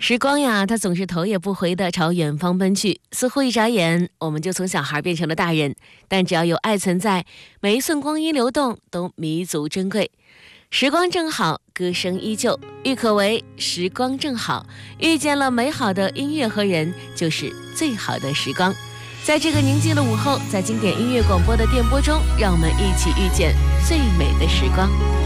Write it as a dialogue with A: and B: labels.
A: 时光呀，它总是头也不回地朝远方奔去，似乎一眨眼，我们就从小孩变成了大人。但只要有爱存在，每一寸光阴流动都弥足珍贵。时光正好，歌声依旧，郁可唯时光正好，遇见了美好的音乐和人，就是最好的时光。在这个宁静的午后，在经典音乐广播的电波中，让我们一起遇见最美的时光。